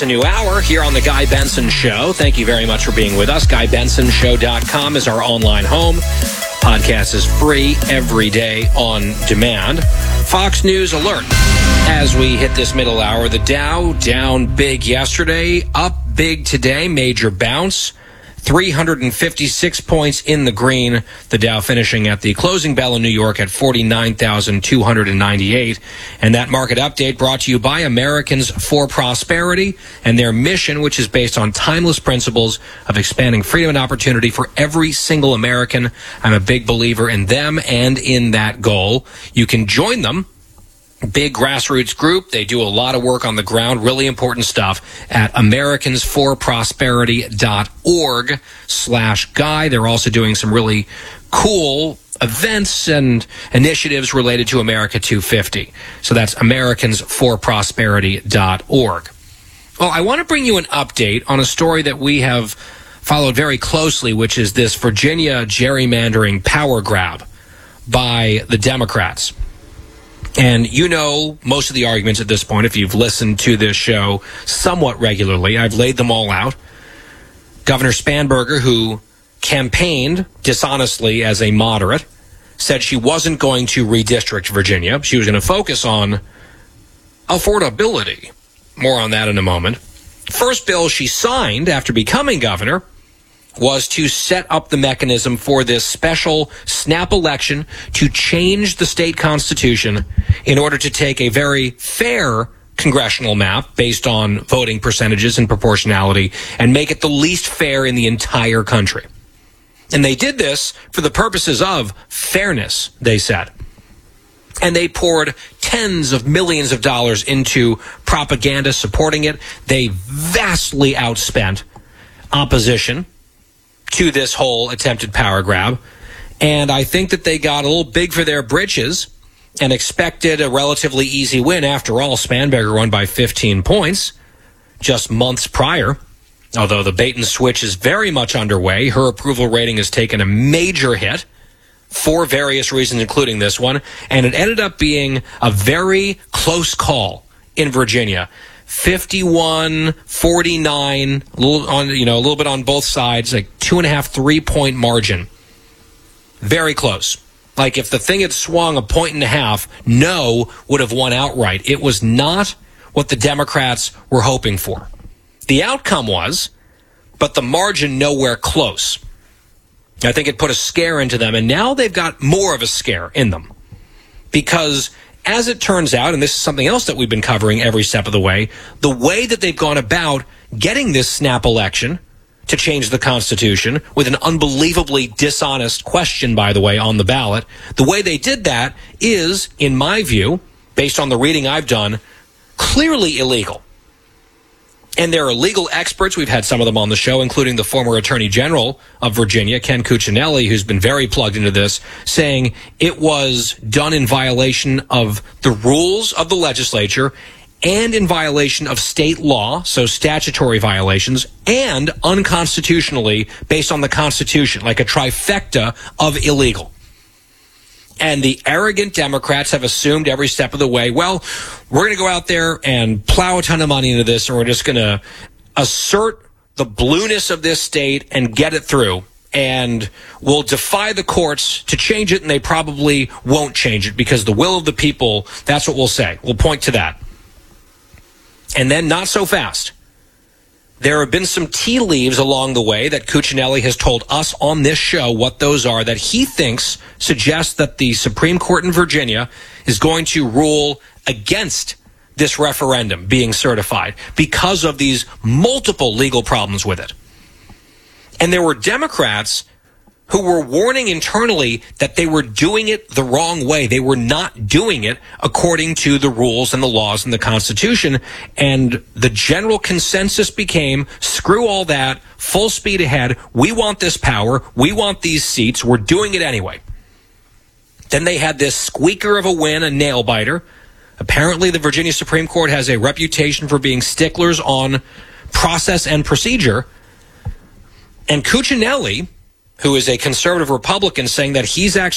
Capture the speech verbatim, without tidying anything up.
It's a new hour here on The Guy Benson Show. Thank you very much for being with us. guy benson show dot com is our online home. Podcast is free every day on demand. Fox News alert. As we hit this middle hour, the Dow down big yesterday, up big today, major bounce. three hundred fifty-six points in the green. The Dow finishing at the closing bell in New York at forty-nine thousand two hundred ninety-eight. And that market update brought to you by Americans for Prosperity and their mission, which is based on timeless principles of expanding freedom and opportunity for every single American. I'm a big believer in them and in that goal. You can join them. Big grassroots group. They do a lot of work on the ground, really important stuff at Americans for Prosperity dot org slash guy. They're also doing some really cool events and initiatives related to America two fifty. So that's Americans for Prosperity dot org. Well, I want to bring you an update on a story that we have followed very closely, which is this Virginia gerrymandering power grab by the Democrats. And you know most of the arguments at this point if you've listened to this show somewhat regularly. I've laid them all out. Governor Spanberger, who campaigned dishonestly as a moderate, said she wasn't going to redistrict Virginia. She was going to focus on affordability. More on that in a moment. First bill she signed after becoming governor was to set up the mechanism for this special snap election to change the state constitution in order to take a very fair congressional map based on voting percentages and proportionality and make it the least fair in the entire country. And they did this for the purposes of fairness, they said. And they poured tens of millions of dollars into propaganda supporting it. They vastly outspent opposition to this whole attempted power grab. And I think that they got a little big for their britches and expected a relatively easy win. After all, Spanberger won by fifteen points just months prior. Although the bait and switch is very much underway, her approval rating has taken a major hit for various reasons, including this one. And it ended up being a very close call in Virginia. fifty-one forty-nine, a little on, you know, a little bit on both sides, like two and a half, three point margin. Very close. Like if the thing had swung a point and a half, no would have won outright. It was not what the Democrats were hoping for. The outcome was, but the margin nowhere close. I think it put a scare into them, and now they've got more of a scare in them. Because as it turns out, and this is something else that we've been covering every step of the way, the way that they've gone about getting this snap election to change the Constitution with an unbelievably dishonest question, by the way, on the ballot, the way they did that is, in my view, based on the reading I've done, clearly illegal. And there are legal experts, we've had some of them on the show, including the former Attorney General of Virginia, Ken Cuccinelli, who's been very plugged into this, saying it was done in violation of the rules of the legislature and in violation of state law, so statutory violations, and unconstitutionally based on the Constitution, like a trifecta of illegal. And the arrogant Democrats have assumed every step of the way, well, we're going to go out there and plow a ton of money into this, and we're just going to assert the blueness of this state and get it through. And we'll defy the courts to change it, and they probably won't change it because the will of the people, that's what we'll say. We'll point to that. And then not so fast. There have been some tea leaves along the way that Cuccinelli has told us on this show what those are that he thinks suggest that the Supreme Court in Virginia is going to rule against this referendum being certified because of these multiple legal problems with it. And there were Democrats who were warning internally that they were doing it the wrong way. They were not doing it according to the rules and the laws and the Constitution. And the general consensus became, screw all that, full speed ahead. We want this power. We want these seats. We're doing it anyway. Then they had this squeaker of a win, a nail biter. Apparently, the Virginia Supreme Court has a reputation for being sticklers on process and procedure. And Cuccinelli, who is a conservative Republican, saying that he's actually